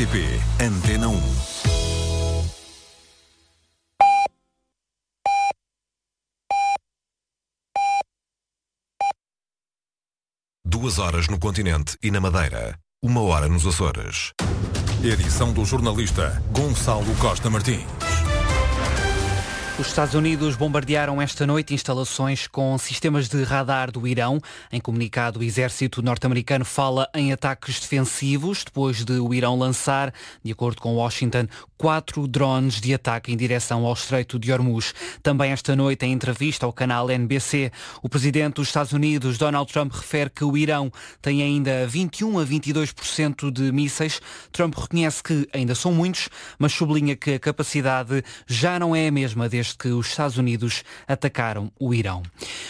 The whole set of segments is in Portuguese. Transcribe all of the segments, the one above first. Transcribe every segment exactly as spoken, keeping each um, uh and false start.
T P Antena um. Duas horas no continente e na Madeira. Uma hora nos Açores. Edição do jornalista Gonçalo Costa Martins. Os Estados Unidos bombardearam esta noite instalações com sistemas de radar do Irão. Em comunicado, o exército norte-americano fala em ataques defensivos, depois de o Irão lançar, de acordo com Washington, quatro drones de ataque em direção ao Estreito de Hormuz. Também esta noite, em entrevista ao canal N B C, o presidente dos Estados Unidos, Donald Trump, refere que o Irão tem ainda vinte e um a vinte e dois por cento de mísseis. Trump reconhece que ainda são muitos, mas sublinha que a capacidade já não é a mesma desde que os Estados Unidos atacaram o Irão.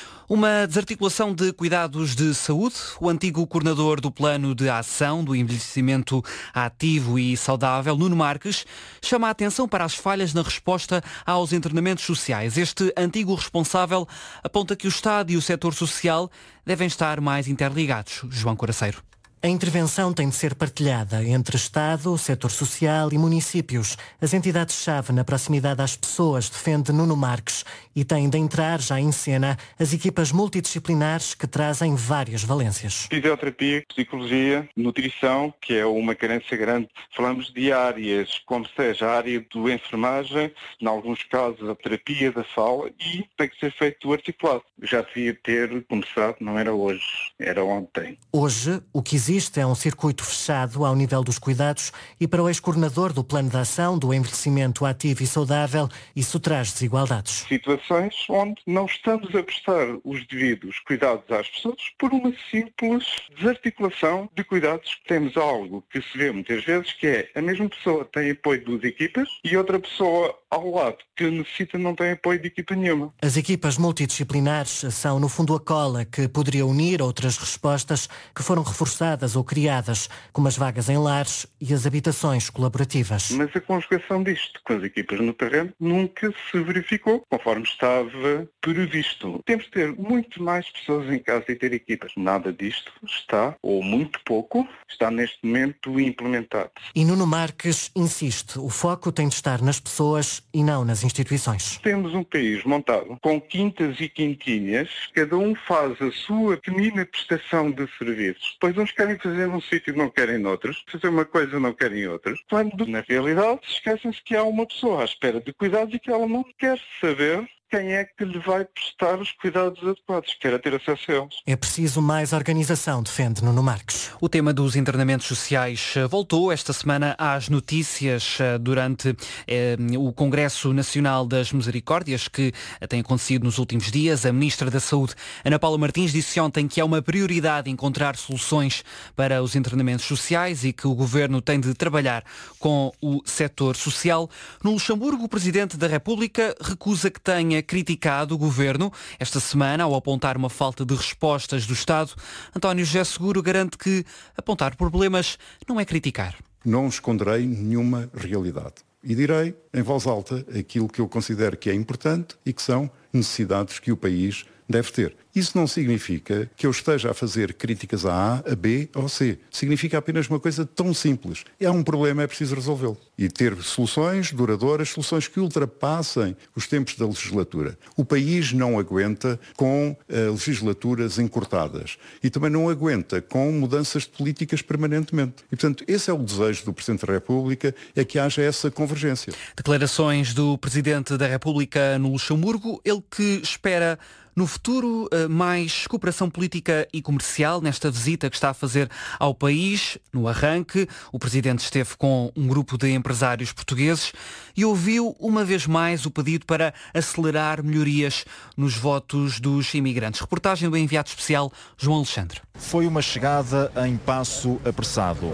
Uma desarticulação de cuidados de saúde. O antigo coordenador do Plano de Ação do Envelhecimento Ativo e Saudável, Nuno Marques, chama a atenção para as falhas na resposta aos internamentos sociais. Este antigo responsável aponta que o Estado e o setor social devem estar mais interligados. João Coraceiro. A intervenção tem de ser partilhada entre Estado, setor social e municípios. As entidades-chave na proximidade às pessoas, defende Nuno Marques, e têm de entrar já em cena as equipas multidisciplinares que trazem várias valências. Fisioterapia, psicologia, nutrição, que é uma carência grande. Falamos de áreas, como seja a área do enfermagem, em alguns casos a terapia da fala, e tem que ser feito articulado. Já devia ter começado, não era hoje, era ontem. Hoje, o que existe Existe é um circuito fechado ao nível dos cuidados e para o ex-coordenador do Plano de Ação do Envelhecimento Ativo e Saudável, isso traz desigualdades. Situações onde não estamos a prestar os devidos cuidados às pessoas por uma simples desarticulação de cuidados. Temos algo que se vê muitas vezes, que é a mesma pessoa tem apoio de duas equipas e outra pessoa ao lado que necessita não tem apoio de equipa nenhuma. As equipas multidisciplinares são, no fundo, a cola que poderia unir outras respostas que foram reforçadas ou criadas, como as vagas em lares e as habitações colaborativas. Mas a conjugação disto com as equipas no terreno nunca se verificou conforme estava previsto. Temos de ter muito mais pessoas em casa e ter equipas. Nada disto está, ou muito pouco, está neste momento implementado. E Nuno Marques insiste, o foco tem de estar nas pessoas e não nas instituições. Temos um país montado com quintas e quintinhas, cada um faz a sua pequenina prestação de serviços. Depois uns querem fazer num sítio e não querem noutros, fazer uma coisa e não querem outros, quando na realidade esquecem-se que há uma pessoa à espera de cuidados e que ela não quer saber quem é que lhe vai prestar os cuidados adequados, quer ter acesso a eles. É preciso mais organização, defende Nuno Marques. O tema dos internamentos sociais voltou esta semana às notícias durante eh, o Congresso Nacional das Misericórdias, que tem acontecido nos últimos dias. A Ministra da Saúde, Ana Paula Martins, disse ontem que é uma prioridade encontrar soluções para os internamentos sociais e que o Governo tem de trabalhar com o setor social. No Luxemburgo, o Presidente da República recusa que tenha criticado o Governo esta semana ao apontar uma falta de respostas do Estado. António José Seguro garante que apontar problemas não é criticar. Não esconderei nenhuma realidade e direi em voz alta aquilo que eu considero que é importante e que são necessidades que o país deve ter. Isso não significa que eu esteja a fazer críticas a A, a B ou a C. Significa apenas uma coisa tão simples. É um problema, é preciso resolvê-lo. E ter soluções duradouras, soluções que ultrapassem os tempos da legislatura. O país não aguenta com uh, legislaturas encurtadas. E também não aguenta com mudanças de políticas permanentemente. E, portanto, esse é o desejo do Presidente da República, é que haja essa convergência. Declarações do Presidente da República no Luxemburgo, ele que espera no futuro mais cooperação política e comercial nesta visita que está a fazer ao país. No arranque, o Presidente esteve com um grupo de empresários portugueses e ouviu uma vez mais o pedido para acelerar melhorias nos votos dos imigrantes. Reportagem do enviado especial João Alexandre. Foi uma chegada em passo apressado.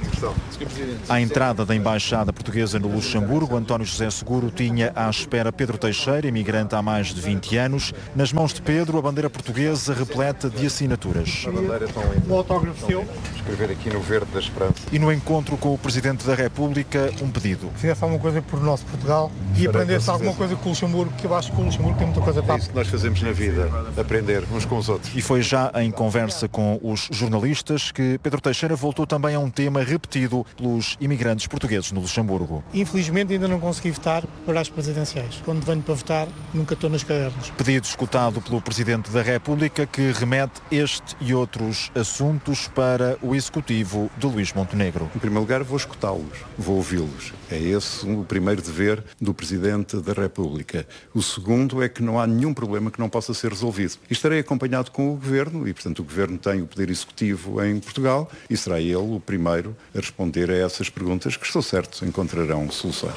À entrada da Embaixada Portuguesa no Luxemburgo, António José Seguro tinha à espera Pedro Teixeira, imigrante há mais de vinte anos. Nas mãos de Pedro, a bandeira portuguesa repleta de assinaturas. A bandeira tão linda. O autógrafo seu. Escrever aqui no verde da esperança. E no encontro com o Presidente da República, um pedido. Fizesse alguma coisa por nosso Portugal e aprendesse alguma coisa com o Luxemburgo, que eu acho que o Luxemburgo tem muita coisa para... É isso que nós fazemos na vida, aprender uns com os outros. E foi já em conversa com os jornalistas que Pedro Teixeira voltou também a um tema repetido repetido pelos imigrantes portugueses no Luxemburgo. Infelizmente ainda não consegui votar para as presidenciais. Quando venho para votar, nunca estou nos cadernos. Pedido escutado pelo Presidente da República, que remete este e outros assuntos para o Executivo de Luís Montenegro. Em primeiro lugar, vou escutá-los, vou ouvi-los. É esse o primeiro dever do Presidente da República. O segundo é que não há nenhum problema que não possa ser resolvido. E estarei acompanhado com o Governo, e portanto o Governo tem o Poder Executivo em Portugal, e será ele o primeiro a responder a essas perguntas, que estou certo encontrarão soluções.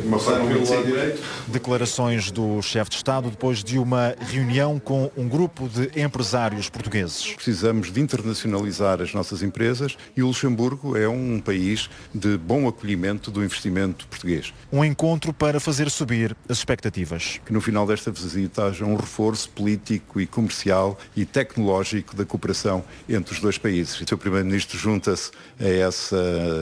Declarações do chefe de Estado depois de uma reunião com um grupo de empresários portugueses. Precisamos de internacionalizar as nossas empresas e o Luxemburgo é um país de bom acolhimento do investimento português. Um encontro para fazer subir as expectativas. Que no final desta visita haja um reforço político e comercial e tecnológico da cooperação entre os dois países. O seu Primeiro-Ministro junta-se a essa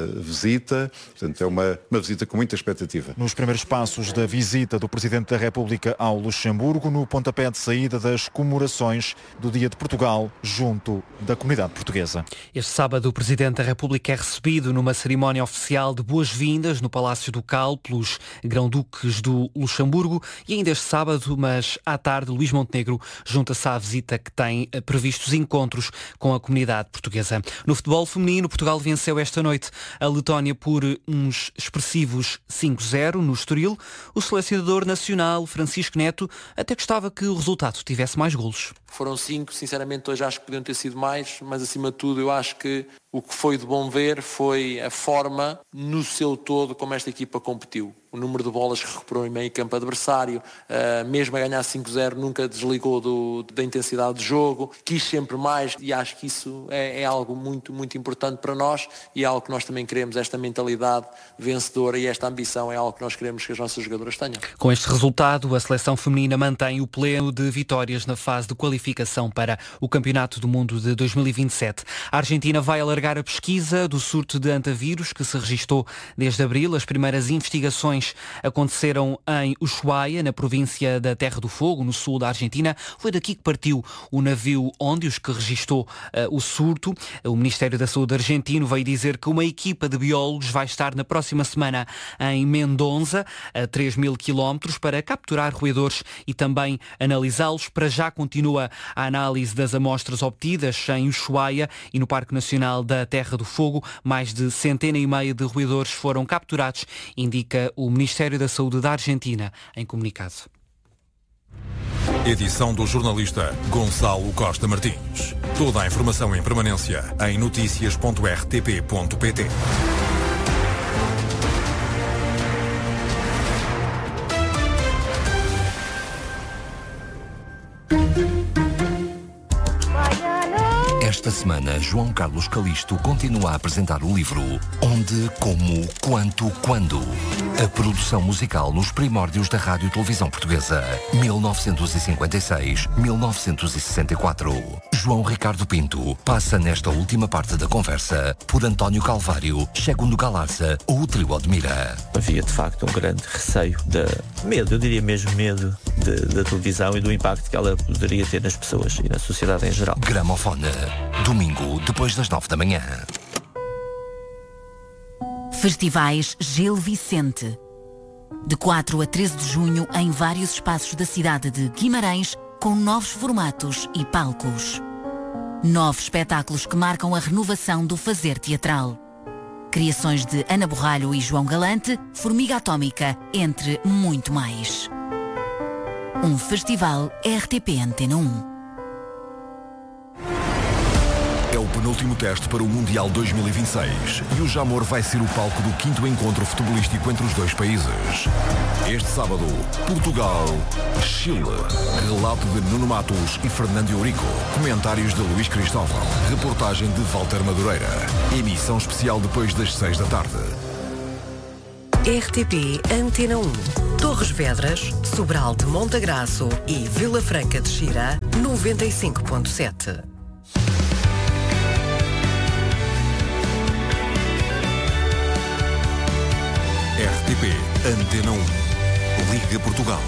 visita, portanto é uma, uma visita com muita expectativa. Nos primeiros passos da visita do Presidente da República ao Luxemburgo, no pontapé de saída das comemorações do Dia de Portugal junto da comunidade portuguesa. Este sábado o Presidente da República é recebido numa cerimónia oficial de boas-vindas no Palácio do Cal pelos Grão-Duques do Luxemburgo e ainda este sábado, mas à tarde, Luís Montenegro junta-se à visita que tem previstos encontros com a comunidade portuguesa. No futebol feminino, Portugal venceu esta noite a Letónia por uns expressivos cinco zero no Estoril. O selecionador nacional, Francisco Neto, até gostava que o resultado tivesse mais golos. Foram cinco, sinceramente hoje acho que podiam ter sido mais, mas acima de tudo eu acho que o que foi de bom ver foi a forma no seu todo como esta equipa competiu. O número de bolas que recuperou em meio campo adversário, uh, mesmo a ganhar cinco zero, nunca desligou do, da intensidade de jogo, quis sempre mais e acho que isso é, é algo muito, muito importante para nós e é algo que nós também queremos, esta mentalidade vencedora e esta ambição é algo que nós queremos que as nossas jogadoras tenham. Com este resultado, a seleção feminina mantém o pleno de vitórias na fase de qualificação para o Campeonato do Mundo de dois mil e vinte e sete. A Argentina vai alargar a pesquisa do surto de antavírus que se registou desde abril. As primeiras investigações aconteceram em Ushuaia, na província da Terra do Fogo, no sul da Argentina. Foi daqui que partiu o navio Óndios que registou uh, o surto. O Ministério da Saúde argentino veio dizer que uma equipa de biólogos vai estar na próxima semana em Mendonça, a três mil quilómetros, para capturar roedores e também analisá-los. Para já continua a análise das amostras obtidas em Ushuaia e no Parque Nacional da Terra do Fogo. Mais de centena e meia de roedores foram capturados, indica o Ministério da Saúde da Argentina em comunicado. Edição do jornalista Gonçalo Costa Martins. Toda a informação em permanência em notícias ponto r t p ponto p t. Esta semana, João Carlos Calisto continua a apresentar o livro Onde, Como, Quanto, Quando. A produção musical nos primórdios da Rádio e Televisão Portuguesa, mil novecentos e cinquenta e seis a mil novecentos e sessenta e quatro. João Ricardo Pinto passa nesta última parte da conversa por António Calvário, Segundo Galarza ou o Trio Admira. Havia de facto um grande receio, de medo, eu diria mesmo medo, de, da televisão e do impacto que ela poderia ter nas pessoas e na sociedade em geral. Gramofone. Domingo, depois das nove da manhã. Festivais Gil Vicente. De quatro a treze de junho, em vários espaços da cidade de Guimarães, com novos formatos e palcos. Nove espetáculos que marcam a renovação do fazer teatral. Criações de Ana Borralho e João Galante, Formiga Atómica, entre muito mais. Um festival R T P Antena um. É o penúltimo teste para o Mundial dois mil e vinte e seis e o Jamor vai ser o palco do quinto encontro futebolístico entre os dois países. Este sábado, Portugal, Chile. Relato de Nuno Matos e Fernando Eurico. Comentários de Luís Cristóvão. Reportagem de Walter Madureira. Emissão especial depois das seis da tarde. R T P Antena um. Torres Vedras, Sobral de Montagraço e Vila Franca de Xira, noventa e cinco ponto sete. R T P Antena um. Liga Portugal.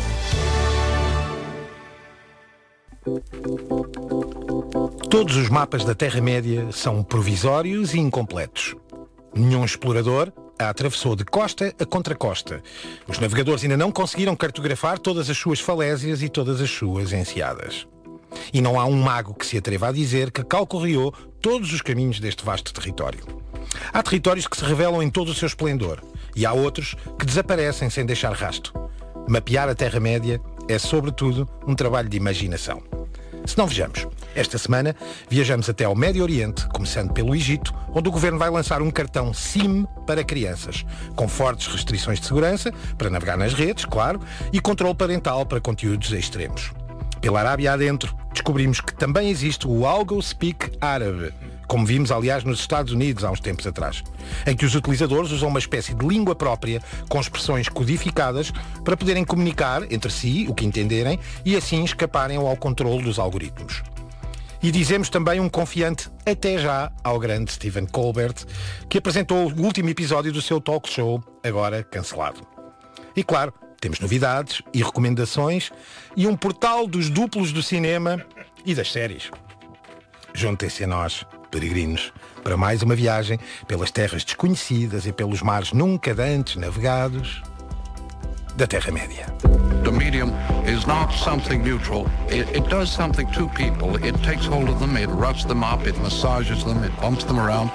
Todos os mapas da Terra-média são provisórios e incompletos. Nenhum explorador a atravessou de costa a contracosta. Os navegadores ainda não conseguiram cartografar todas as suas falésias e todas as suas enseadas. E não há um mago que se atreva a dizer que calcorreou todos os caminhos deste vasto território. Há territórios que se revelam em todo o seu esplendor e há outros que desaparecem sem deixar rasto. Mapear a Terra-média é, sobretudo, um trabalho de imaginação. Se não vejamos, esta semana viajamos até ao Médio Oriente, começando pelo Egito, onde o governo vai lançar um cartão SIM para crianças, com fortes restrições de segurança, para navegar nas redes, claro, e controle parental para conteúdos extremos. Pela Arábia adentro, descobrimos que também existe o Algo Speak árabe, como vimos, aliás, nos Estados Unidos há uns tempos atrás, em que os utilizadores usam uma espécie de língua própria, com expressões codificadas, para poderem comunicar entre si o que entenderem e assim escaparem ao controle dos algoritmos. E dizemos também um confiante até já ao grande Stephen Colbert, que apresentou o último episódio do seu talk show, agora cancelado. E claro, temos novidades e recomendações e um portal dos duplos do cinema e das séries. Juntem-se a nós, peregrinos, para mais uma viagem pelas terras desconhecidas e pelos mares nunca antes navegados da Terra-média. The medium is not something neutral. It, it does something to people. It takes hold of them, it roughs them up, it massages them, it bumps them around.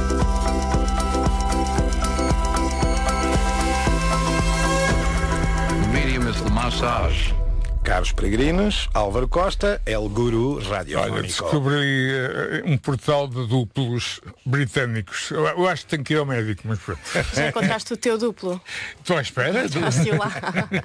The medium is the massage. Caros peregrinos, Álvaro Costa, El Guru Radiofónico. Olha, descobri uh, um portal de duplos britânicos. Eu, eu acho que tenho que ir ao médico, mas pronto. Já encontraste o teu duplo? Estou à espera. Estou lá.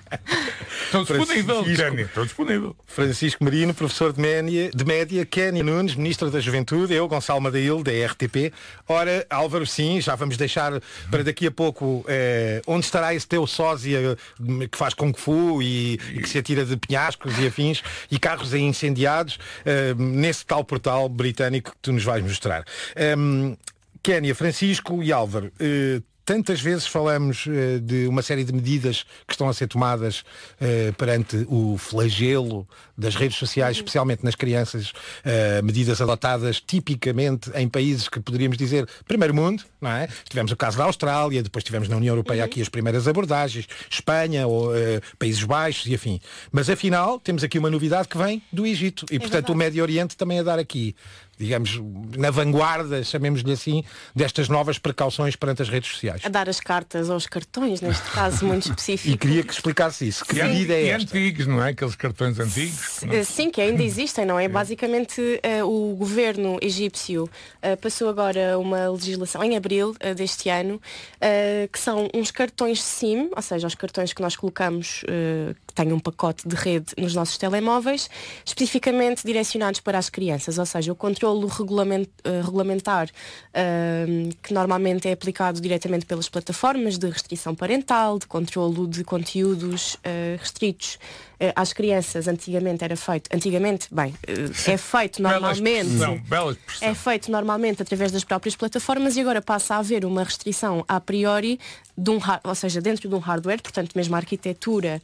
Estou disponível, Kenny, estou disponível. Francisco Marino, professor de média, de média, Kenny Nunes, Ministro da Juventude, eu, Gonçalo Madail, da R T P. Ora, Álvaro, sim, já vamos deixar para daqui a pouco eh, onde estará esse teu sósia que faz Kung Fu e, e que se atira de penhascos e afins e carros aí incendiados uh, nesse tal portal britânico que tu nos vais mostrar. Um, Kénia, Francisco e Álvaro, uh, tantas vezes falamos uh, de uma série de medidas que estão a ser tomadas uh, perante o flagelo das redes sociais, especialmente nas crianças, uh, medidas adotadas tipicamente em países que poderíamos dizer primeiro mundo, não é? Tivemos o caso da Austrália, depois tivemos na União Europeia aqui as primeiras abordagens, Espanha, ou, uh, Países Baixos e afim. Mas afinal, temos aqui uma novidade que vem do Egito e, é portanto, verdade. O Médio Oriente também a dar aqui, digamos, na vanguarda, chamemos-lhe assim, destas novas precauções perante as redes sociais. A dar as cartas aos cartões, neste caso muito específico. E queria que explicasse isso. Que medida é esta? Antigos, não é? Aqueles cartões antigos. Não? Sim, que ainda existem, não é? Basicamente, uh, o governo egípcio uh, passou agora uma legislação em abril uh, deste ano, uh, que são uns cartões SIM, ou seja, os cartões que nós colocamos, uh, que têm um pacote de rede nos nossos telemóveis, especificamente direcionados para as crianças, ou seja, o controlo regulament, uh, regulamentar uh, que normalmente é aplicado diretamente pelas plataformas de restrição parental, de controlo de conteúdos uh, restritos uh, às crianças. Antigamente era feito, antigamente, bem, uh, é feito normalmente bela expressão. é feito normalmente através das próprias plataformas e agora passa a haver uma restrição a priori de um, ou seja, dentro de um hardware, portanto mesmo a arquitetura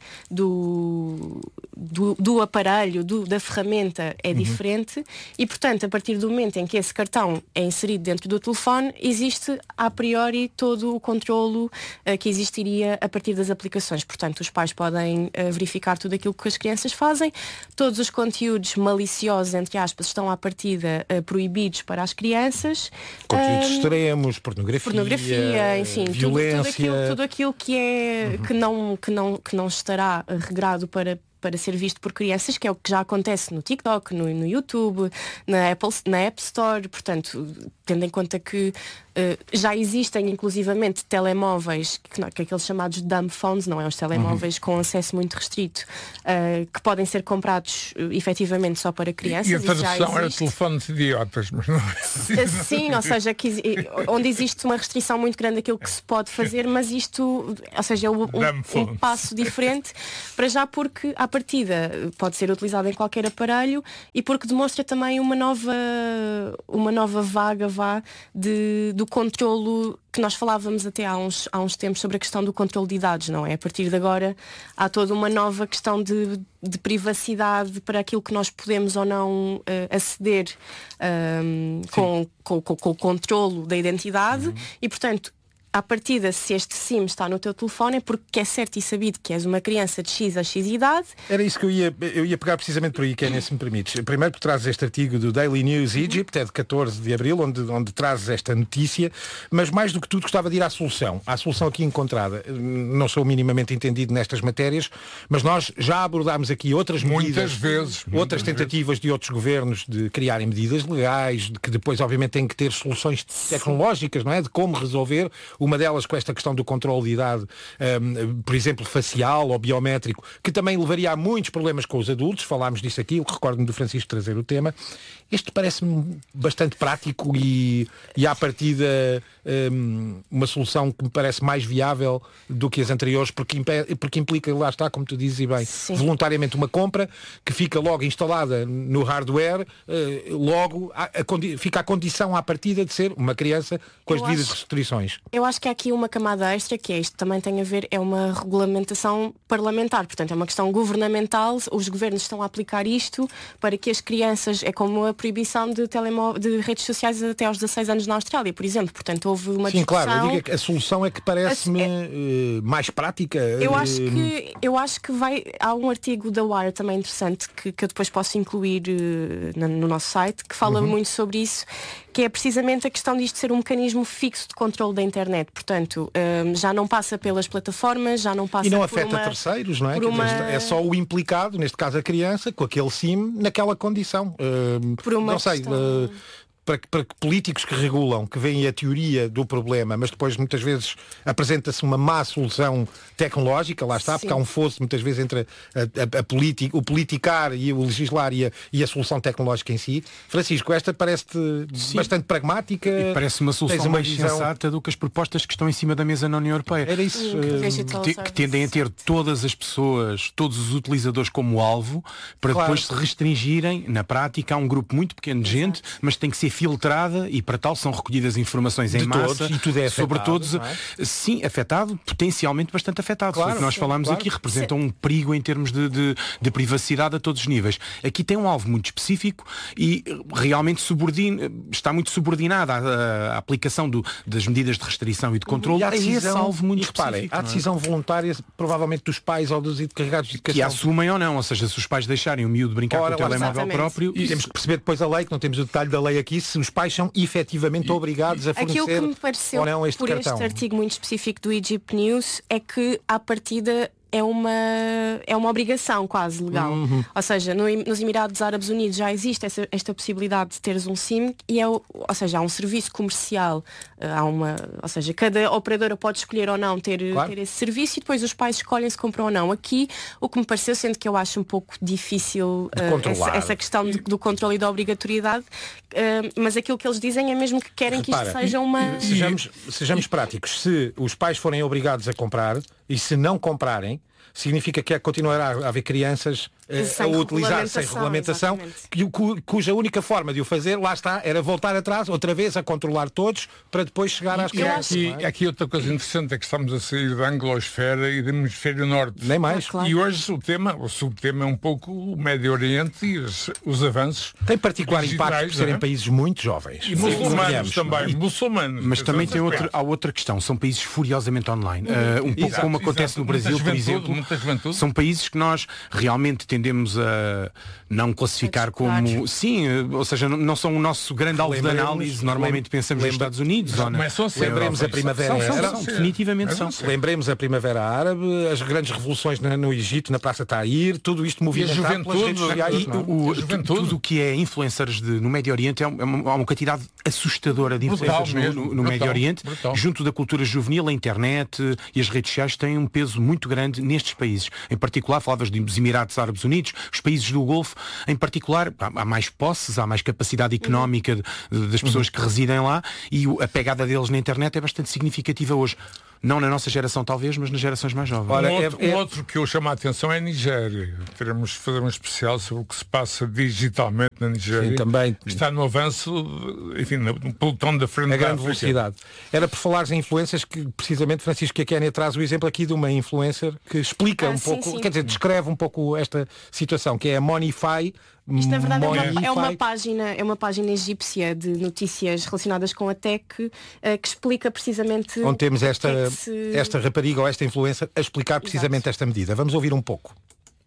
do, do, do aparelho, do, da ferramenta é uhum. diferente e, portanto, a partir do momento em que esse cartão é inserido dentro do telefone, existe a priori todo o controlo uh, que existiria a partir das aplicações. Portanto, os pais podem uh, verificar tudo aquilo que as crianças fazem, todos os conteúdos maliciosos, entre aspas, estão à partida uh, proibidos para as crianças. Conteúdos um, extremos, pornografia, pornografia enfim, violência. Tudo, tudo, aquilo, tudo aquilo que, é, uhum. que, não, que, não, que não estará regrado para para ser visto por crianças, que é o que já acontece no TikTok, no, no YouTube, na, Apple, na App Store, portanto, tendo em conta que uh, já existem inclusivamente telemóveis, que, que aqueles chamados dumb phones, não é? Os telemóveis uhum. com acesso muito restrito, uh, que podem ser comprados uh, efetivamente só para crianças. E a tradução era telefones idiotas, mas não é. Sim, ou seja, que, onde existe uma restrição muito grande daquilo que se pode fazer, mas isto, ou seja, é um, um, um passo diferente, para já porque à partida pode ser utilizado em qualquer aparelho e porque demonstra também uma nova, uma nova vaga vá de, do do controlo que nós falávamos até há uns, há uns tempos sobre a questão do controlo de dados, não é? A partir de agora há toda uma nova questão de, de privacidade para aquilo que nós podemos ou não uh, aceder um, com, com, com, com o controlo da identidade uhum. e, portanto, à partida, se este SIM está no teu telefone é porque é certo e sabido que és uma criança de X a X idade. Era isso que eu ia, eu ia pegar precisamente por aí, Kénia, se me permites. Primeiro porque trazes este artigo do Daily News Egypt, é de catorze de abril, onde, onde trazes esta notícia, mas mais do que tudo gostava de ir à solução. À solução aqui encontrada. Não sou minimamente entendido nestas matérias, mas nós já abordámos aqui outras medidas. Muitas vezes. Outras muitas tentativas vezes. de outros governos de criarem medidas legais, de que depois obviamente têm que ter soluções tecnológicas, não é? De como resolver. Uma delas com esta questão do controle de idade, um, por exemplo, facial ou biométrico, que também levaria a muitos problemas com os adultos. Falámos disso aqui, eu recordo-me do Francisco trazer o tema. Este parece-me bastante prático e, e à partida um, uma solução que me parece mais viável do que as anteriores, porque, impe- porque implica, lá está, como tu dizes e bem, Sim. voluntariamente uma compra que fica logo instalada no hardware, uh, logo a, a condi- fica a condição à partida de ser uma criança com as Eu devidas acho... restrições. Eu acho que há aqui uma camada extra, que é isto também tem a ver, é uma regulamentação parlamentar, portanto é uma questão governamental, os governos estão a aplicar isto para que as crianças, é como a proibição de, telemó- de redes sociais até aos dezasseis anos na Austrália, por exemplo, portanto houve uma Sim, discussão... claro, eu digo que a solução é que parece-me é... uh, mais prática. Eu acho que, eu acho que vai, há um artigo da Wire também interessante que, que eu depois posso incluir uh, no, no nosso site, que fala uhum. muito sobre isso, que é precisamente a questão disto ser um mecanismo fixo de controle da internet. Portanto, um, já não passa pelas plataformas, já não passa e não por afeta uma, terceiros, não é? Uma... É só o implicado, neste caso a criança, com aquele SIM, naquela condição. Um, por uma não sei... questão... Uh, Para que, para que políticos que regulam, que veem a teoria do problema, mas depois muitas vezes apresenta-se uma má solução tecnológica, lá está, Sim. porque há um fosso muitas vezes entre a, a, a política, o politicar e o legislar e a, e a solução tecnológica em si. Francisco, esta parece-te Sim. bastante pragmática. E parece uma solução uma mais visão... sensata do que as propostas que estão em cima da mesa na União Europeia. Era isso. Uh, que, que tendem a ter todas as pessoas, todos os utilizadores como alvo, para claro. depois se restringirem, na prática, a um grupo muito pequeno de gente, Exato. mas tem que ser filtrada e para tal são recolhidas informações em de massa todos, e tudo é afetado, sobre todos, é? sim, afetado, potencialmente bastante afetado. Claro, foi o que nós falámos claro. aqui, representa um perigo em termos de, de, de privacidade a todos os níveis. Aqui tem um alvo muito específico e realmente subordina, está muito subordinada à, à aplicação do, das medidas de restrição e de controle e a decisão, esse alvo muito e reparem, específico. Há decisão é? voluntária, provavelmente dos pais ou dos encarregados de educação. Que assumem ou não, ou seja, se os pais deixarem o miúdo brincar Ora, com o telemóvel exatamente. próprio... E temos que perceber depois a lei, que não temos o detalhe da lei aqui, se os pais são efetivamente obrigados a fornecer Aquilo que me pareceu ou não este por cartão. Este artigo muito específico do Egypt News é que à partida é uma, é uma obrigação quase legal. Uhum. Ou seja, no, nos Emirados Árabes Unidos já existe essa, esta possibilidade de teres um SIM e é, ou seja, há um serviço comercial, há uma, ou seja, cada operadora pode escolher ou não ter, claro. ter esse serviço e depois os pais escolhem se compram ou não. Aqui, o que me pareceu, sendo que eu acho um pouco difícil uh, essa, essa questão de, do controle e da obrigatoriedade, uh, mas aquilo que eles dizem é mesmo que querem Repara, que isto seja uma... Sejamos, sejamos práticos. Se os pais forem obrigados a comprar e se não comprarem, significa que continuará a haver crianças a utilizar sem regulamentação, que, cuja única forma de o fazer, lá está, era voltar atrás, outra vez a controlar todos, para depois chegar às crianças. E aqui, é? aqui outra coisa interessante é que estamos a sair da anglosfera e do hemisfério norte. Nem mais. Ah, claro. E hoje o tema, o subtema é um pouco o Médio Oriente e os, os avanços. Tem particular impacto por serem é? países muito jovens. E muçulmanos também, e, muçulmanos. Mas também tem outra, há outra questão, são países furiosamente online. Uh, um pouco exato, como acontece exato. no Brasil, por exemplo. São países que nós realmente tendemos a não classificar como... Sim, ou seja, não são o nosso grande alvo de análise. Normalmente pensamos nos Estados Unidos. Ou na... Lembremos a Primavera Árabe. Definitivamente são. Lembremos a Primavera Árabe, as grandes revoluções no Egito, na Praça Tahrir, tudo isto movimentado pelas redes sociais. Tudo o que é influencers de, no Médio Oriente é uma, há uma quantidade assustadora de influencers no, no, no Médio Oriente. Brutal. Junto da cultura juvenil, a internet e as redes sociais têm um peso muito grande nestes países. Em particular, falavas dos Emirados Árabes Unidos, os países do Golfo, em particular, há mais posses, há mais capacidade económica de, de, das pessoas uhum. que residem lá e a pegada deles na internet é bastante significativa hoje. Não na nossa geração talvez, mas nas gerações mais jovens. Olha, um, outro, é, é... um outro que eu chamo a atenção é a Nigéria. Teremos de fazer um especial sobre o que se passa digitalmente na Nigéria. Sim, também. Está no avanço, enfim, no pelotão da frente. A grande velocidade. Era por falares em influências que, precisamente, Francisco, que a Kénia traz o exemplo aqui de uma influencer que explica ah, um sim, pouco, sim. quer dizer, descreve um pouco esta situação, que é a Monify. Isto na verdade Monify. é uma, é uma página, é uma página egípcia de notícias relacionadas com a tech uh, que explica precisamente onde temos esta, é se... esta rapariga ou esta influencer a explicar precisamente Exato. esta medida. Vamos ouvir um pouco.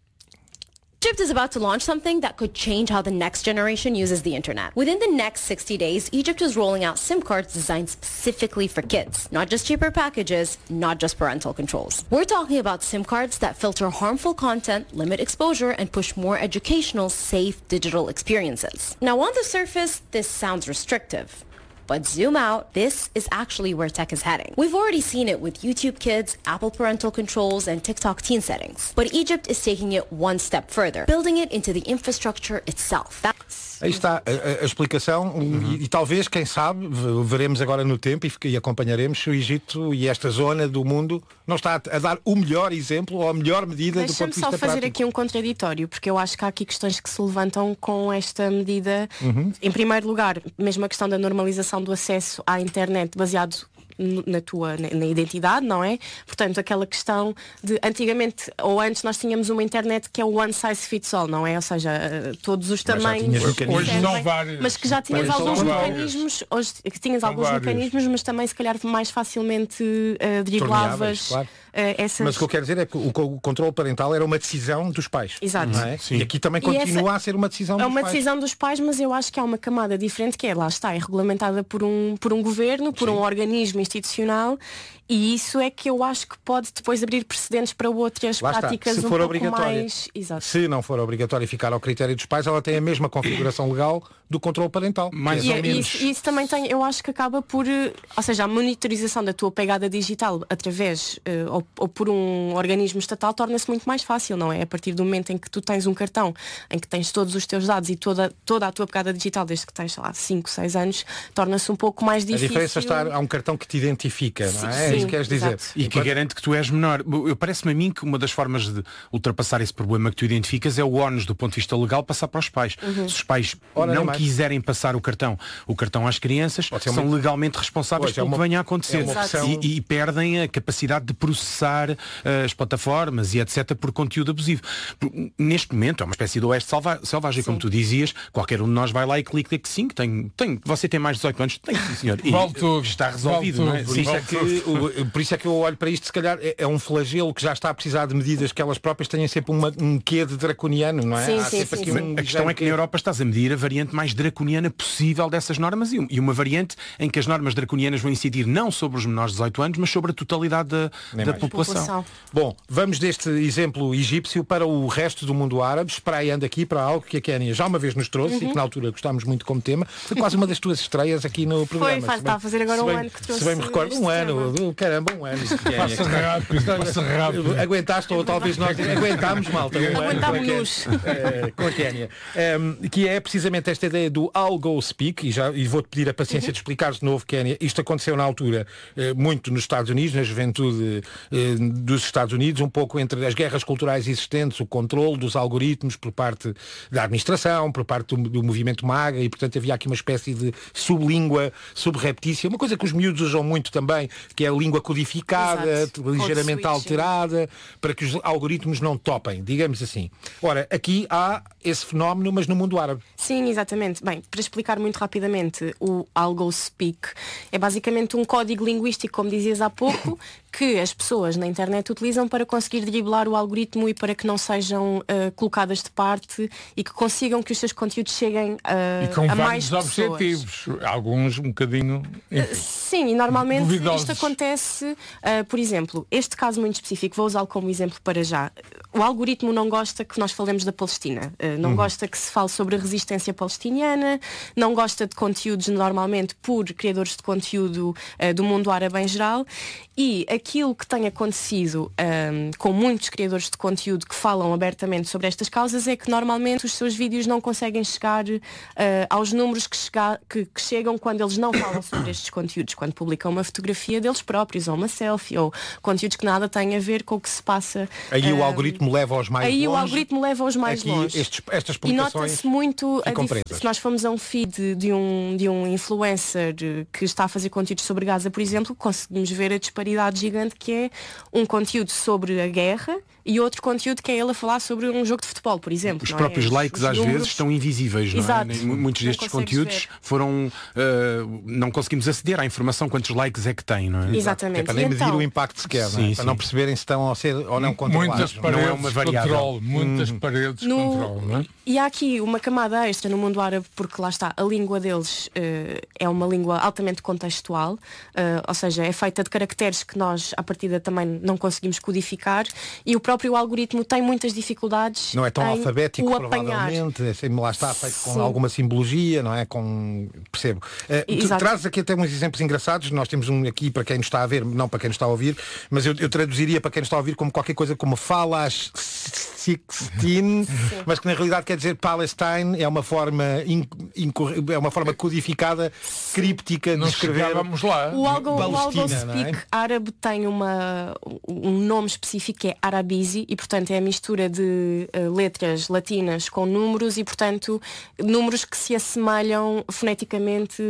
Egypt is about to launch something that could change how the next generation uses the internet. Within the next sixty days, Egypt is rolling out SIM cards designed specifically for kids. Not just cheaper packages, not just parental controls. We're talking about SIM cards that filter harmful content, limit exposure, and push more educational, safe digital experiences. Now on the surface, this sounds restrictive. But zoom out, this is actually where tech is heading. We've already seen it with YouTube Kids, Apple Parental Controls, and TikTok teen settings. But Egypt is taking it one step further, building it into the infrastructure itself. That's... Aí está a, a explicação uhum. e, e talvez, quem sabe, veremos agora no tempo e, e acompanharemos se o Egito e esta zona do mundo não está a, a dar o melhor exemplo ou a melhor medida do ponto de vista prático. Deixa-me só fazer aqui um contraditório, porque eu acho que há aqui questões que se levantam com esta medida. Uhum. Em primeiro lugar, mesmo a questão da normalização do acesso à internet baseado na tua na, na identidade, não é? Portanto, aquela questão de antigamente ou antes nós tínhamos uma internet que é o one size fits all, não é? Ou seja, todos os tamanhos, hoje não vários, mas que já tinhas alguns mecanismos, hoje que tinhas são alguns vários. mecanismos, mas também se calhar mais facilmente uh, driblavas. Claro. Uh, essas... Mas o que eu quero dizer é que o, o controle parental era uma decisão dos pais. Exato. Não é? E aqui também continua essa... a ser uma decisão dos pais. É uma pais. decisão dos pais, mas eu acho que há uma camada diferente que é, lá está, é regulamentada por um, por um governo, por Sim. um organismo institucional, e isso é que eu acho que pode depois abrir precedentes para outras lá práticas se um for pouco mais... Exato. Se não for obrigatório e ficar ao critério dos pais, ela tem a mesma configuração legal do controle parental. Mais e, ou menos. Isso, isso também tem, eu acho que acaba por, ou seja, a monitorização da tua pegada digital através uh, ou, ou por um organismo estatal torna-se muito mais fácil, não é? A partir do momento em que tu tens um cartão, em que tens todos os teus dados e toda, toda a tua pegada digital, desde que tens, sei lá, cinco, seis anos, torna-se um pouco mais difícil. A diferença está, há um cartão que te identifica, não é? Sim, é isso que queres dizer. Exato. E que garante que tu és menor. Eu parece-me a mim que uma das formas de ultrapassar esse problema que tu identificas é o ónus do ponto de vista legal passar para os pais. Uhum. Se os pais Ora, não quiserem passar o cartão, o cartão às crianças, são uma... legalmente responsáveis pelo é uma... que venha a acontecer. É e, e perdem a capacidade de processar uh, as plataformas e etcétera por conteúdo abusivo. Neste momento é uma espécie de oeste selvagem, como tu dizias, qualquer um de nós vai lá e clica que sim, que tem, tem, você tem mais de dezoito anos, tem, sim, senhor. E Volto, está resolvido. Não é? Por, isso é que, o, por isso é que eu olho para isto, se calhar é, é um flagelo que já está a precisar de medidas que elas próprias tenham sempre uma, um quê de draconiano, não é? Sim, sim, sim, sim. Um a questão é que na Europa estás a medir a variante mais draconiana possível dessas normas e, e uma variante em que as normas draconianas vão incidir não sobre os menores de dezoito anos, mas sobre a totalidade da, da população. população. Bom, vamos deste exemplo egípcio para o resto do mundo árabe, espraiando aqui para algo que a Kénia já uma vez nos trouxe uhum. e que na altura gostámos muito como tema. Foi quase uma das tuas estreias aqui no programa. Foi, está a fazer agora um bem, ano que trouxe. Se bem me recordo, um ano, tema. caramba, um ano. Passa rápido, passa rápido. Aguentaste, ou talvez nós aguentámos, malta. Um Aguentámos-nos. Uh, com a Kénia. Um, que é precisamente esta ideia do I'll Go Speak, e, já, e vou-te pedir a paciência uhum. de explicares de novo, Kénia. Isto aconteceu na altura uh, muito nos Estados Unidos, na juventude uh, dos Estados Unidos, um pouco entre as guerras culturais existentes, o controle dos algoritmos por parte da administração, por parte do, do movimento MAGA, e portanto havia aqui uma espécie de sublíngua subreptícia, uma coisa que os miúdos usam muito também, que é a língua codificada, Exato. ligeiramente alterada, para que os algoritmos não topem, digamos assim. Ora, aqui há esse fenómeno, mas no mundo árabe. Sim, exatamente. Bem, para explicar muito rapidamente, o I'll Go Speak é basicamente um código linguístico, como dizias há pouco, que as pessoas na internet utilizam para conseguir driblar o algoritmo e para que não sejam uh, colocadas de parte e que consigam que os seus conteúdos cheguem uh, e com a mais pessoas. objetivos, alguns um bocadinho... Uh, sim, e normalmente duvidosos. Isto acontece, uh, por exemplo, este caso muito específico, vou usá-lo como exemplo para já. O algoritmo não gosta que nós falemos da Palestina, uh, não uhum. gosta que se fale sobre a resistência palestiniana, não gosta de conteúdos normalmente por criadores de conteúdo uh, do mundo árabe em geral, e aquilo que tem acontecido um, com muitos criadores de conteúdo que falam abertamente sobre estas causas é que normalmente os seus vídeos não conseguem chegar uh, aos números que, chega, que, que chegam quando eles não falam sobre estes conteúdos, quando publicam publicam uma fotografia deles próprios, ou uma selfie, ou conteúdos que nada têm a ver com o que se passa. Aí um, o algoritmo leva-os mais aí longe. Aí o algoritmo leva-os mais Aqui, longe. Estes, estas e publicações nota-se muito, a dif- presas. se nós formos a um feed de um, de um influencer que está a fazer conteúdos sobre Gaza, por exemplo, conseguimos ver a disparidade gigante que é um conteúdo sobre a guerra e outro conteúdo que é ele a falar sobre um jogo de futebol, por exemplo. Os não próprios é? likes Os às números... vezes estão invisíveis, não Exato. é? Muitos Não destes consegues conteúdos ver. foram uh, não conseguimos aceder à informação quantos likes é que tem, não é? Exatamente. É para nem E medir então... o impacto sequer, Sim, não é? sim. Para não perceberem se estão a ser ou não controlados. Muitas paredes não é uma variável. controle, muitas Hum. paredes No... controle, não é? E há aqui uma camada extra no mundo árabe, porque lá está, a língua deles uh, é uma língua altamente contextual, uh, ou seja, é feita de caracteres que nós, à partida, também não conseguimos codificar, e o próprio algoritmo tem muitas dificuldades. Não é tão em alfabético, o apanhar. provavelmente, é assim, lá está feito com Sim. alguma simbologia, não é? Com... Percebo. Uh, tu Exato. trazes aqui até uns exemplos engraçados, nós temos um aqui para quem nos está a ver, não para quem nos está a ouvir, mas eu, eu traduziria para quem nos está a ouvir como qualquer coisa como falas sixteen, mas que na realidade quer dizer Palestine, é uma forma incorre... é uma forma codificada, críptica de Não escrever. Vamos lá. O Algo, o Algo Palestina, Speak não é? árabe tem uma, um nome específico que é Arabizi e portanto é a mistura de uh, letras latinas com números e portanto números que se assemelham foneticamente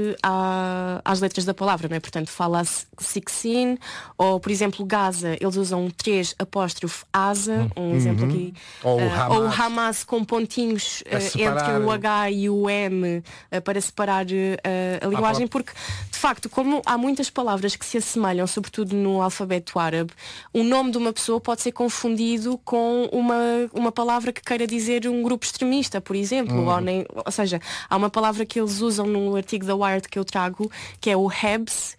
à, às letras da palavra, não é? Portanto fala sixteen ou por exemplo Gaza, eles usam três apóstrofe asa, um Uhum. exemplo aqui, Ou o uh, Hamas. ou o Hamas com pontinhos uh, A separar entre o o- H e o M uh, para separar uh, a linguagem, porque de facto, como há muitas palavras que se assemelham, sobretudo no alfabeto árabe, o nome de uma pessoa pode ser confundido com uma, uma palavra que queira dizer um grupo extremista, por exemplo, Hum. ou, nem, ou seja, há uma palavra que eles usam no artigo da Wired que eu trago, que é o Hebs,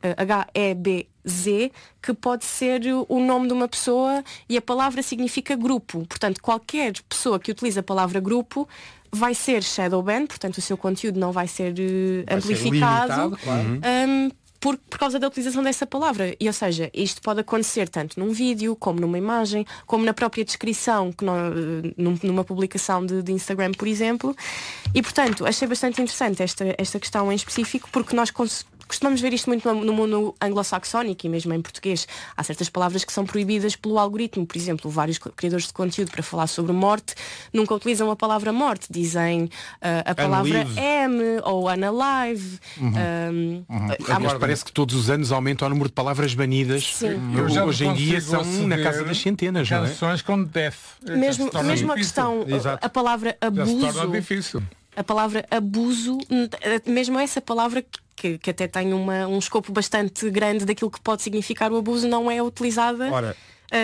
H E B Z, que pode ser o nome de uma pessoa e a palavra significa grupo. Portanto, qualquer pessoa que utiliza a palavra grupo vai ser shadow banned, portanto o seu conteúdo não vai ser uh, Vai ser amplificado limitado, claro. um, por, por causa da utilização dessa palavra. E, ou seja, isto pode acontecer tanto num vídeo, como numa imagem, como na própria descrição, que não, num- numa publicação de, de Instagram, por exemplo. E, portanto, achei bastante interessante esta, esta questão em específico, porque nós cons- costumamos ver isto muito no, no mundo anglo-saxónico e mesmo em português. Há certas palavras que são proibidas pelo algoritmo. Por exemplo, vários co- criadores de conteúdo para falar sobre morte nunca utilizam a palavra morte. Dizem uh, a palavra Unlive. M ou unalive. Uhum. Um, há- Aliás, parece que todos os anos aumenta o número de palavras banidas. Sim. Eu já Hoje em dia consigo são na aceder casa das centenas, não é? canções com death. Mesmo, Já se torna mesmo a difícil. questão, a palavra Já se abuso, torna difícil. a palavra abuso, n- mesmo essa palavra que, que até tem uma, um escopo bastante grande daquilo que pode significar o abuso, não é utilizada Ora,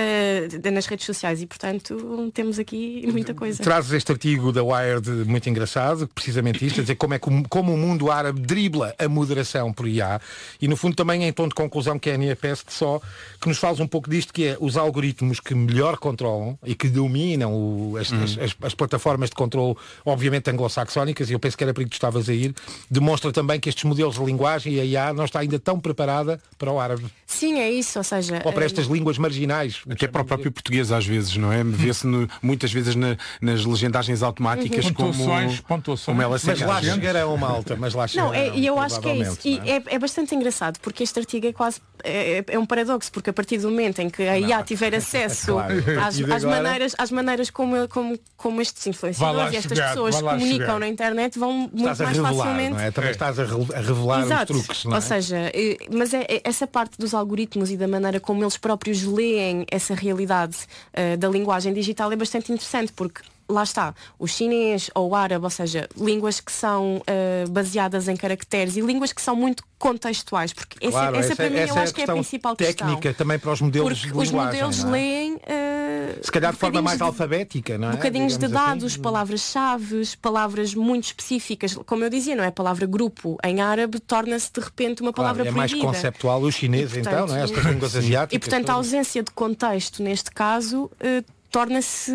uh, nas redes sociais e, portanto, temos aqui muita coisa. trazes este artigo da Wired muito engraçado, precisamente isto, a dizer como é que o, como o mundo árabe dribla a moderação por I A e no fundo também em tom de conclusão que é a Nia Peste só, que nos fales um pouco disto, que é os algoritmos que melhor controlam e que dominam o- as, Hum. as- as- as plataformas de controle, obviamente anglo-saxónicas, e eu penso que era para aí que tu estavas a ir, demonstra também que estes modelos de linguagem e a I A não está ainda tão preparada para o árabe Sim, é isso, ou seja, ou para uh, estas línguas marginais. Até para o próprio português às vezes, não é? Vê-se no- muitas vezes na- nas legendagens automáticas Uhum. como, Pontuações, pontuações. como ela se Mas lá encaixa. chegarão, malta, mas lá chegarão. Não, é- e eu acho que é isso. E provavelmente, não é? é, é bastante engraçado, porque este artigo é quase é, é um paradoxo, porque a partir do momento em que a I A tiver acesso Claro. às, E de às agora? maneiras, às maneiras como, como, como estes Vai influenciadores lá e estas chegar, pessoas vai lá comunicam chegar. na internet vão muito Estás a mais revelar, facilmente. não é? Também estás a re- a revelar Exato. os truques, não é? Ou seja, eh, mas é, é- essa parte dos algoritmos e da maneira como eles próprios leem essa realidade eh, da linguagem digital é bastante interessante, porque lá está, o chinês ou o árabe, ou seja, línguas que são eh, baseadas em caracteres e línguas que são muito contextuais, porque essa- Claro, essa, essa, para mim eu essa é a acho que é a questão principal técnica questão. também para os modelos Porque de os linguagem, modelos não é? leem eh, Se calhar de forma bocadinhos mais de- alfabética, não é? bocadinhos de Digamos dados, assim. palavras-chave, palavras muito específicas, como eu dizia, não é? A palavra grupo em árabe torna-se de repente uma Claro, palavra é mais proibida. conceptual o chinês, E, então, não é? Estas línguas asiáticas. E portanto a todas. ausência de contexto neste caso eh, torna-se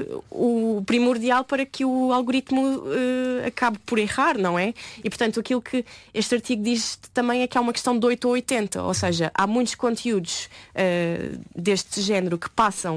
o primordial para que o algoritmo eh, acabe por errar, não é? E portanto aquilo que este artigo diz também é que há uma questão de oito ou oitenta, ou seja, há muitos conteúdos eh, deste género que passam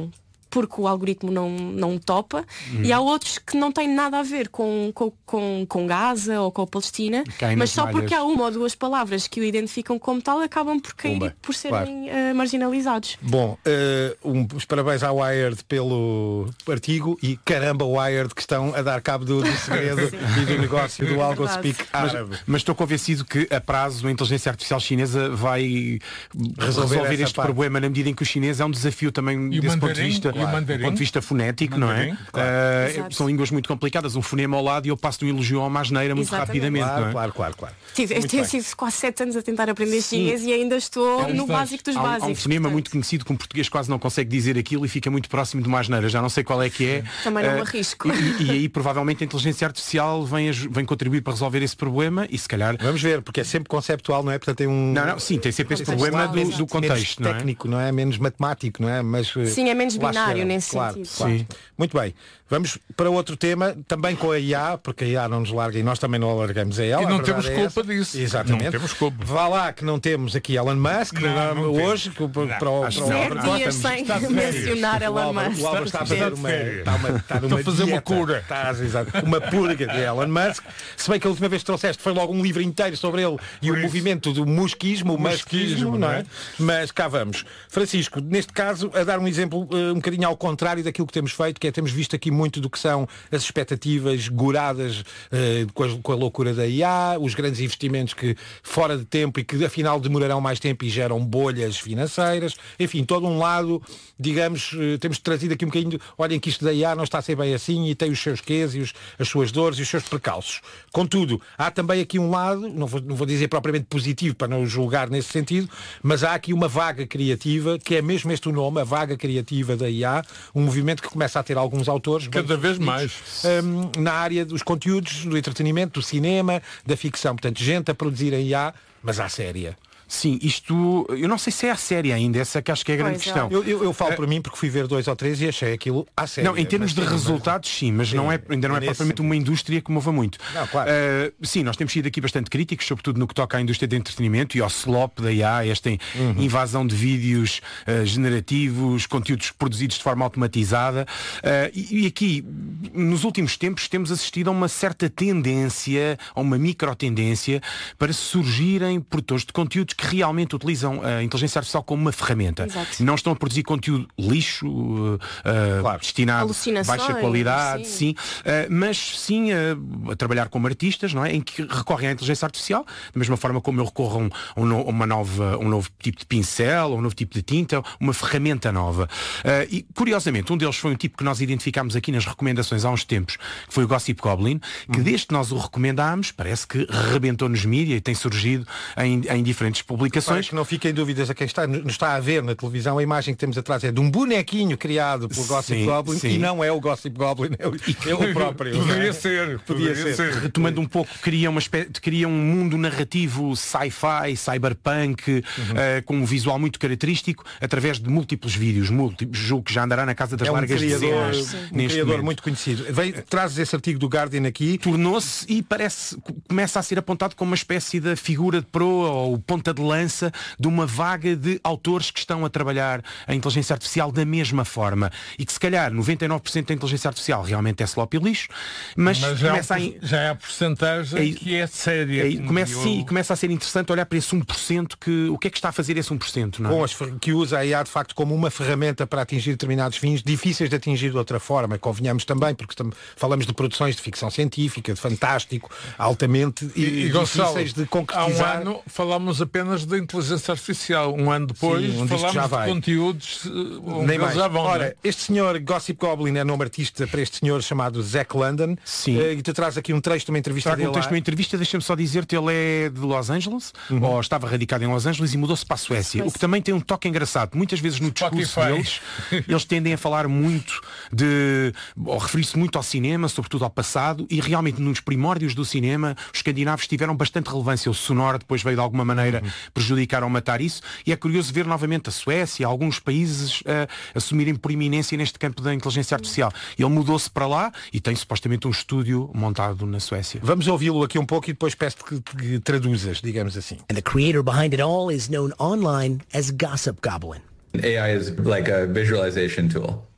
porque o algoritmo não, não topa, Uhum. e há outros que não têm nada a ver com, com, com, com Gaza ou com a Palestina, Caem mas nas só malhas. porque há uma ou duas palavras que o identificam como tal, acabam por cair Pumba, e por serem uh, marginalizados. Bom, uh, um, os parabéns à Wired pelo artigo e caramba Wired que estão a dar cabo do, do segredo e do negócio do AlgoSpeak árabe. Mas, mas estou convencido que a prazo a inteligência artificial chinesa vai resolver, Resolver este parte. problema na medida em que o chinês é um desafio também E o desse ponto de mandarim? vista, E o mandarim? do ponto de vista fonético, não é? Mandarim, claro. Uh, Exato. são línguas muito complicadas, um fonema ao lado e eu passo de um elogio a uma asneira muito Exatamente. rapidamente. Claro, não é? claro, claro, claro. Tive, eu Muito tenho bem. sido quase sete anos a tentar aprender Sim. chinês e ainda estou É um no dos- básico dos Há um, há um básicos. fonema portanto, muito conhecido que um português quase não consegue dizer aquilo e fica muito próximo de uma asneira. Já não sei qual é que é. Também não me Uh, arrisco. E, e aí provavelmente a inteligência artificial vem, aj- vem contribuir para resolver esse problema e se calhar. Vamos ver, porque é sempre conceptual, não é? Portanto tem um. Não, não, sim, tem sempre esse Contextual, problema do, exato. do contexto, não menos é? técnico, não é? Menos matemático, não é? Mas uh, Sim, é menos lá binário chegaram. nesse Claro, sentido. claro. Sim. Muito bem. Vamos para outro tema, também com a I A, porque a I A não nos larga e nós também não a largamos a ela. E a não verdade temos é culpa essa. disso. Exatamente. Não temos culpa. Vá lá que não temos aqui Elon Musk Não, não hoje, que, para, para o, acho para o que Álvaro Zero Costa, dias estamos- sem está de férias. mencionar o Elon Álvaro, Musk. o Álvaro está a fazer uma, está uma, está numa Estou a fazer uma dieta. cura. Está, exato, uma purga de Elon Musk. Se bem que a última vez que trouxeste foi logo um livro inteiro sobre ele e Por o isso. movimento do musquismo, o Musquismo, musquismo, não é? não é? Mas cá vamos. Francisco, neste caso, a dar um exemplo uh, um bocadinho ao contrário daquilo que temos feito, que é temos visto aqui muito do que são as expectativas goradas uh, com, a, com a loucura da I A, os grandes investimentos que fora de tempo e que afinal demorarão mais tempo e geram bolhas financeiras, enfim, todo um lado, digamos, uh, temos trazido aqui um bocadinho, de, olhem que isto da I A não está a ser bem assim e tem os seus quês e os, as suas dores e os seus precalços. Contudo, há também aqui um lado, não vou, não vou dizer propriamente positivo para não julgar nesse sentido, mas há aqui uma vaga criativa, que é mesmo este o nome, a vaga criativa da I A, um movimento que começa a ter alguns autores Cada vez mais. um, na área dos conteúdos, do entretenimento, do cinema, da ficção. Portanto, gente a produzir em I A, mas à séria. Sim, isto, eu não sei se é a série ainda, essa que acho que é a grande Pois é. questão. Eu, eu, eu falo para mim porque fui ver dois ou três e achei aquilo à séria. Não, em termos Mas de sim, resultados, sim, mas Sim, não é, ainda não é nesse propriamente uma indústria que mova muito. Não, claro. Uh, sim, nós temos sido aqui bastante críticos, sobretudo no que toca à indústria de entretenimento e ao slop da I A, esta Uhum. invasão de vídeos uh, generativos, conteúdos produzidos de forma automatizada. Uh, e, e aqui, nos últimos tempos, temos assistido a uma certa tendência, a uma micro-tendência, para surgirem produtores de conteúdos que realmente utilizam a inteligência artificial como uma ferramenta. Exato. Não estão a produzir conteúdo lixo, uh, uh, Claro. destinado a Alucinações, baixa qualidade, sim. sim, uh, mas sim uh, a trabalhar como artistas, não é? Em que recorrem à inteligência artificial, da mesma forma como eu recorro a um, a um no- a uma nova, um novo tipo de pincel, um novo tipo de tinta, uma ferramenta nova. Uh, e curiosamente, um deles foi um tipo que nós identificámos aqui nas recomendações há uns tempos, que foi o Gossip Goblin, que desde que nós o recomendámos, parece que rebentou nos mídias e tem surgido em, em diferentes Para publicações. que não fiquem dúvidas a quem está, nos está a ver na televisão, a imagem que temos atrás é de um bonequinho criado pelo Gossip Sim, Goblin sim. e não é o Gossip Goblin, é o, é o próprio. não é? Poderia ser. Podia Poderia ser. ser. Retomando um pouco, cria, uma espé- cria um mundo narrativo sci-fi, cyberpunk, eh, com um visual muito característico, através de múltiplos vídeos, múltiplos, julgo que já andará na casa das É um largas criador, dezenas um neste criador momento. muito conhecido. Vem, trazes esse artigo do Guardian aqui. Tornou-se e parece, começa a ser apontado como uma espécie de figura de proa ou ponta de lança de uma vaga de autores que estão a trabalhar a inteligência artificial da mesma forma e que se calhar noventa e nove por cento da inteligência artificial realmente é slop e lixo, mas, Mas já, começa é a, um por- já é a porcentagem É- que é séria. é, começa, Eu- sim, começa a ser interessante olhar para esse um por cento que o que é que está a fazer esse um por cento, não é? Com as, fer- que usa a I A de facto como uma ferramenta para atingir determinados fins difíceis de atingir de outra forma, convenhamos também, porque tam- falamos de produções de ficção científica, de fantástico, altamente e, E, e Gonçalo, difíceis de há um concretizar. ano falámos apenas da inteligência artificial. Um ano depois Sim, onde isto falámos já de vai. conteúdos uh, onde Nem eles mais. já vão. não é? Ora, este senhor Gossip Goblin é nome artista para este senhor chamado Zach London. Sim. Eh, e tu traz aqui um trecho de uma entrevista Trago dele um texto de lá. uma entrevista, deixa-me só dizer-te, ele é de Los Angeles, Uhum. ou estava radicado em Los Angeles e mudou-se para a Suécia, o que também tem um toque engraçado. Muitas vezes no discurso Spotify. deles, eles tendem a falar muito de, ou referir-se muito ao cinema, sobretudo ao passado, e realmente nos primórdios do cinema, os escandinavos tiveram bastante relevância. O sonoro depois veio de alguma maneira Uhum. prejudicar ou matar isso, e é curioso ver novamente a Suécia, alguns países a assumirem proeminência neste campo da inteligência artificial. Ele mudou-se para lá e tem supostamente um estúdio montado na Suécia. Vamos ouvi-lo aqui um pouco e depois peço-te que, que traduzas, digamos assim. And the creator behind it all is known online as Gossip Goblin. A I is like a visualization tool.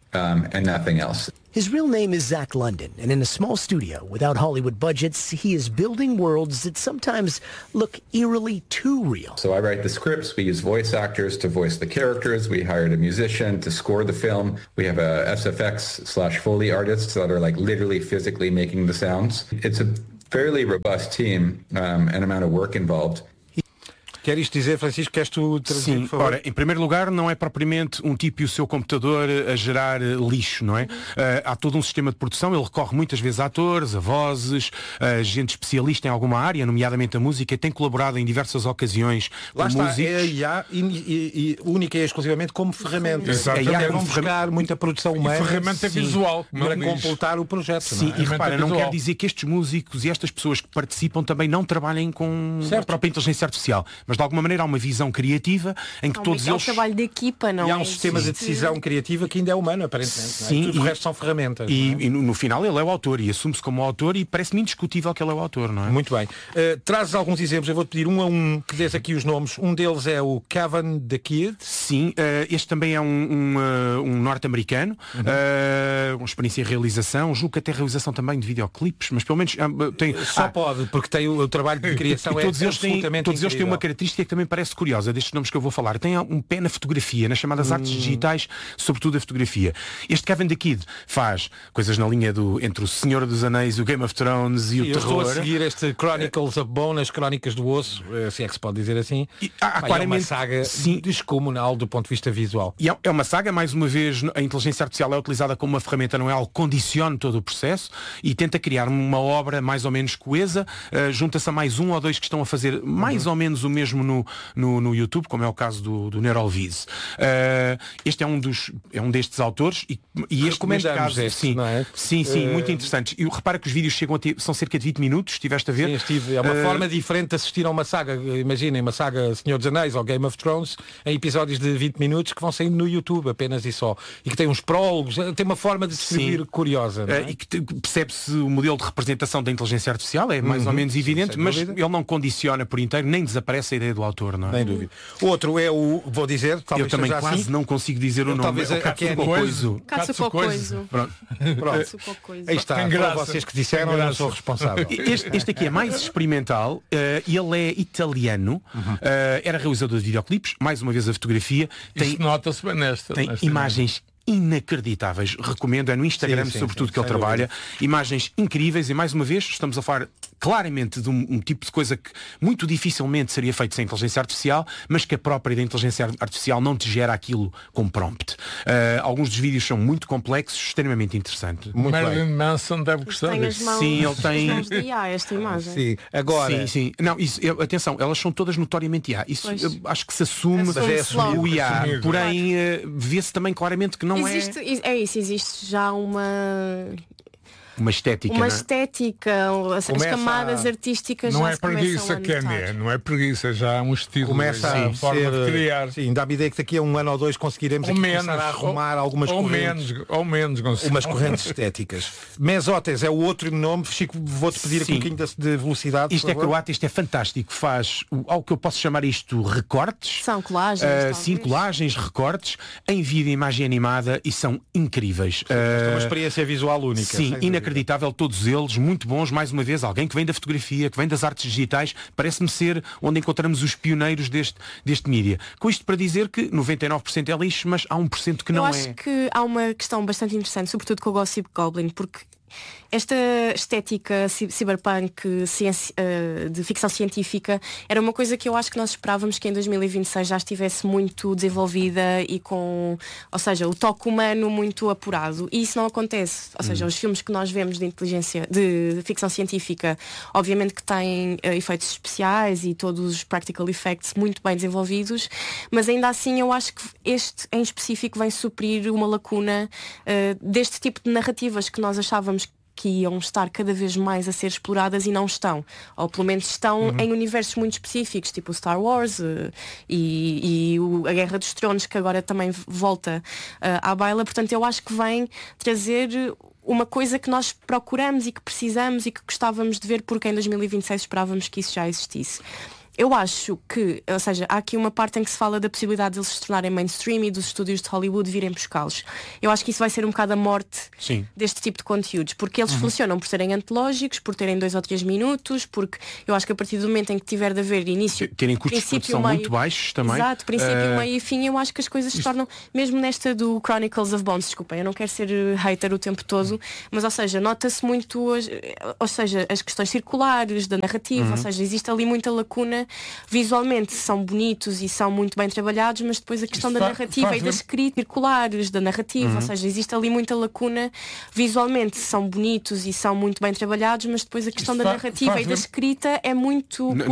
um, and nothing else. His real name is Zach London, and in a small studio without Hollywood budgets, he is building worlds that sometimes look eerily too real. So I write the scripts, we use voice actors to voice the characters, we hired a musician to score the film, we have a S F X slash Foley artists that are like literally physically making the sounds. It's a fairly robust team um, and amount of work involved. Quer isto dizer, Francisco, queres tu traduzir, Sim, por favor? ora, em primeiro lugar, não é propriamente um tipo e o seu computador a gerar lixo, não é? Uh, há todo um sistema de produção, ele recorre muitas vezes a atores, a vozes, a gente especialista em alguma área, nomeadamente a música, e tem colaborado em diversas ocasiões Lá com está, músicos. é a I A e, e, e única e exclusivamente como ferramenta. Exatamente. É vão buscar muita produção humana. E ferramenta sim, visual, para diz. completar o projeto. Sim, não é? e repara, não visual. quer dizer que estes músicos e estas pessoas que participam também não trabalhem com Certo. a própria inteligência artificial, mas de alguma maneira há uma visão criativa em que Há um- todos é um eles... trabalho de equipa, não E há é? um sistema de Existe- decisão criativa que ainda é humano, aparentemente. Sim, não é? Tudo e- o resto são ferramentas. E, não é? e no, no final ele é o autor e assume-se como autor e parece-me indiscutível que ele é o autor, não é? Muito bem. Uh, trazes alguns exemplos, eu vou-te pedir um a um que dês aqui os nomes. Um deles é o Kevin the Kid. Sim, uh, este também é um, um, uh, um norte-americano, Uhum. uh, uma experiência em realização, julgo que até realização também de videoclipes, mas pelo menos uh, tem... Só ah, pode, porque tem o, o trabalho de criação e é todos eles têm, absolutamente todos eles têm uma incrível. característica que também parece curiosa destes nomes que eu vou falar. Tem um pé na fotografia, nas chamadas Hum. artes digitais, sobretudo a fotografia. Este Kevin the Kid faz coisas na linha do entre o Senhor dos Anéis, o Game of Thrones e Sim, o eu terror. estou a seguir este Chronicles of Bone, as Crónicas do Osso, eh, se é que se pode dizer assim. E há- há Pá, é uma claramente- saga sim. descomunal do ponto de vista visual. E é- é uma saga, mais uma vez, a inteligência artificial é utilizada como uma ferramenta, não é algo que condicione todo o processo e tenta criar uma obra mais ou menos coesa, uh, junta-se a mais um ou dois que estão a fazer mais ou menos o mesmo no, no, no YouTube, como é o caso do, do Neuroviz. Uh, este é um dos é um destes autores e, e este neste Recomendamos caso, este, sim, não é? sim, sim, Uh, muito interessantes. E repara que os vídeos chegam a ter, são cerca de vinte minutos, estiveste a ver? Sim, estive. É uma Uh, forma diferente de assistir a uma saga. Imaginem, uma saga Senhor dos Anéis ou Game of Thrones em episódios de vinte minutos que vão saindo no YouTube apenas e só. E que tem uns prólogos, tem uma forma de escrever Sim. curiosa. Não é? Uh, e que te- percebe-se o modelo de representação da inteligência artificial, é mais Uhum. ou menos evidente, Sem mas dúvida. ele não condiciona por inteiro, nem desaparece a ideia do autor, não é? Nem dúvida. Outro é o, vou dizer, Eu talvez também seja quase assim. não consigo dizer o Eu nome. talvez É o a- a Kenny. Katsukoizo. Katsukoizo. Pronto. Pronto. Katsukoizo. Aí está, Tem foram graça. vocês que disseram, eu não sou responsável. Este, este aqui é mais experimental, eh, ele é italiano, eh, era realizador de videoclipes, mais uma vez a fotografia, tem, Isto nota-se bem nesta. tem nesta imagens inacreditáveis, recomendo, é no Instagram Sim, sim, sobretudo sim, que ele sem trabalha, imagens incríveis e mais uma vez estamos a falar claramente de um, um tipo de coisa que muito dificilmente seria feito sem inteligência artificial, mas que a própria da inteligência artificial não te gera aquilo com prompt. Uh, alguns dos vídeos são muito complexos, extremamente interessantes. Muito Marilyn bem. Manson deve gostar Tem as disso. mãos, Sim, ele tem- as mãos de I A, esta imagem. Sim, agora. Sim, sim. Não, isso, eu- atenção, elas são todas notoriamente I A. Isso Pois. eu acho que se assume Mas é assumido. o I A. Assumido. Porém, eh, vê-se também claramente que não existe, é isso, existe já uma, é uma estética. uma não é? estética, as, as Começa camadas a- artísticas Não já é se começam preguiça, a Kenny, notar. não é preguiça, já há um estilo, Começa sim, a forma ser, de criar. Sim, dá-me ideia que daqui a um ano ou dois conseguiremos Ou aqui menos, começar a arrumar algumas ou correntes. menos, ou menos, Gonçalo. Umas correntes estéticas. Mesotes é o outro nome. Chico, vou-te pedir aqui Sim. um bocadinho de, de velocidade. Isto por é favor. croata, isto é fantástico. Faz o- algo que eu posso chamar isto recortes. São colagens, Ah, talvez. sim, colagens, recortes, em vídeo e imagem animada e são incríveis. É uma Ah, experiência visual única. Sim, sem dúvida. inacreditável, todos eles, muito bons, mais uma vez, alguém que vem da fotografia, que vem das artes digitais, parece-me ser onde encontramos os pioneiros deste, deste mídia. Com isto para dizer que noventa e nove por cento é lixo, mas há um por cento que Eu não acho é. que há uma questão bastante interessante, sobretudo com o Gossip Goblin, porque esta estética ci- cyberpunk ciência, eh, de ficção científica era uma coisa que eu acho que nós esperávamos que em dois mil e vinte e seis já estivesse muito desenvolvida e com, ou seja, o toque humano muito apurado. E isso não acontece. Ou seja, Hum. os filmes que nós vemos de inteligência, de, de ficção científica, obviamente que têm eh, efeitos especiais e todos os practical effects muito bem desenvolvidos, mas ainda assim eu acho que este em específico vem suprir uma lacuna eh, deste tipo de narrativas que nós achávamos que iam estar cada vez mais a ser exploradas e não estão. Ou pelo menos estão Uhum. em universos muito específicos, tipo o Star Wars eh, e, e o- a Guerra dos Tronos, que agora também volta eh, à baila. Portanto, eu acho que vem trazer uma coisa que nós procuramos e que precisamos e que gostávamos de ver, porque em dois mil e vinte e seis esperávamos que isso já existisse. eu acho que, ou seja, há aqui uma parte em que se fala da possibilidade de eles se tornarem mainstream e dos estúdios de Hollywood virem buscá-los. Eu acho que isso vai ser um bocado a morte Sim. deste tipo de conteúdos, porque eles Uhum. funcionam por serem antológicos, por terem dois ou três minutos, porque eu acho que a partir do momento em que tiver de haver início, terem custos de produção meio, muito baixos também. Exato, princípio, Uh, meio e fim, eu acho que as coisas se tornam, mesmo nesta do Chronicles of Bones, desculpa, eu não quero ser uh, hater o tempo todo, mas ou seja, nota-se muito as, ou seja, as questões circulares da narrativa, Uhum. ou seja, existe ali muita lacuna. Visualmente são bonitos e são muito bem trabalhados, mas depois a questão Isso da fa- narrativa faz e das escritas circulares da narrativa, Uhum. ou seja, existe ali muita lacuna. Visualmente são bonitos e são muito bem trabalhados, mas depois a questão Isso da fa- narrativa faz e da lem- escrita é muito